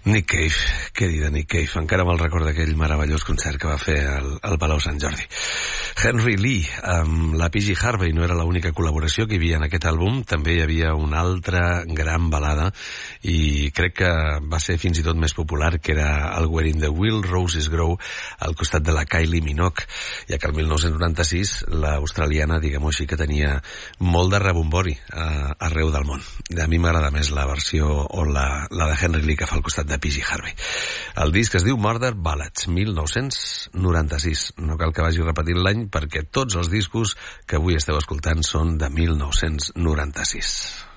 Nick Cave, què dir de Nick Cave? Encara me'l recordo d'aquell meravellós concert que va fer al Palau Sant Jordi. Henry Lee, amb la P.G. Harvey, no era l'única col·laboració que hi havia en aquest àlbum, també hi havia una altra gran balada, i crec que va ser fins i tot més popular, que era el Where in the Wild Roses Grow, al costat de la Kylie Minogue, ja que el 1996 l'australiana, diguem-ho així, que tenia molt de rebombori arreu del món. A mi m'agrada més la versió o la de Henry Lee que fa al costat de P.G. Harvey. El disc es diu Murder Ballads, 1996. No cal que vagi repetint l'any perquè tots els discos que avui esteu escoltant són de 1996.